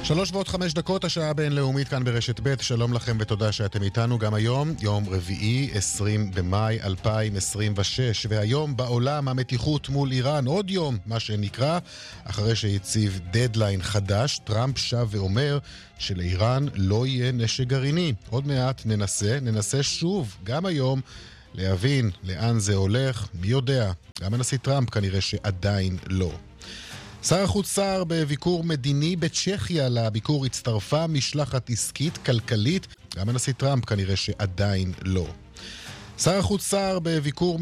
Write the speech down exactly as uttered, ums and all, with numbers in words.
שלוש ועוד חמש דקות, השעה הבינלאומית כאן ברשת ב'. שלום לכם ותודה שאתם איתנו גם היום, יום רביעי, עשרים במאי אלפיים עשרים ושש, והיום בעולם המתיחות מול איראן, עוד יום, מה שנקרא, אחרי שהציב דדליין חדש, טראמפ שב ואומר שלאיראן לא יהיה נשק גרעיני. עוד מעט ננסה, ננסה שוב, גם היום, להבין לאן זה הולך, מי יודע. גם הנשיא טראמפ כנראה שעדיין לא. שר החוץ סער בביקור מדיני בצ'כיה, לביקור הצטרפה משלחת עסקית כלכלית, גם הנשיא טראמפ כנראה שעדיין לא. שר החוץ סער בביקור